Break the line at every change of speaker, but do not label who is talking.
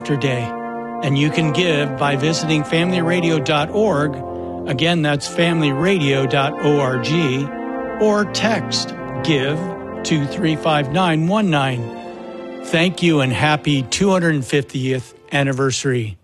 Day. And you can give by visiting familyradio.org. Again, that's familyradio.org, or text GIVE to 35919. Thank you and happy 250th anniversary.